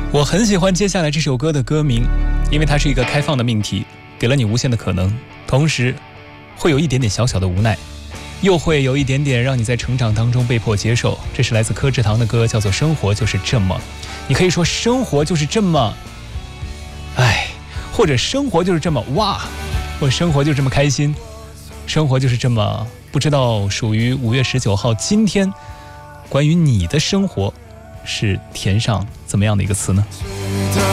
我很喜欢接下来这首歌的歌名，因为它是一个开放的命题，给了你无限的可能，同时会有一点点小小的无奈，又会有一点点让你在成长当中被迫接受。这是来自柯志堂的歌，叫做《生活就是这么》。你可以说生活就是这么或者生活就是这么哇，或生活就这么开心，生活就是这么不知道。属于5月19号今天关于你的生活是填上怎么样的一个词呢？